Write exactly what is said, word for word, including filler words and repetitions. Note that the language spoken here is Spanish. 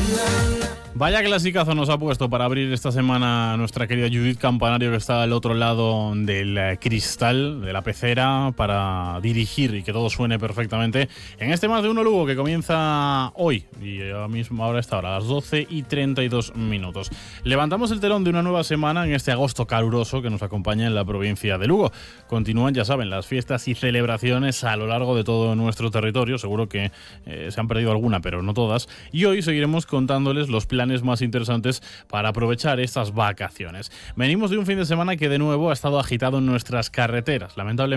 Vaya clasicazo nos ha puesto para abrir esta semana nuestra querida Judith Campanario, que está al otro lado del cristal, de la pecera, para dirigir y que todo suene perfectamente en este Más de Uno Lugo, que comienza hoy y ahora mismo, ahora está ahora a las doce y treinta y dos minutos. Levantamos el telón de una nueva semana en este agosto caluroso que nos acompaña en la provincia de Lugo. Continúan, ya saben, las fiestas y celebraciones a lo largo de todo nuestro territorio. Seguro que eh, se han perdido alguna, pero no todas. Y hoy seguiremos contándoles los planes más interesantes para aprovechar estas vacaciones. Venimos de un fin de semana que de nuevo ha estado agitado en nuestras carreteras. Lamentablemente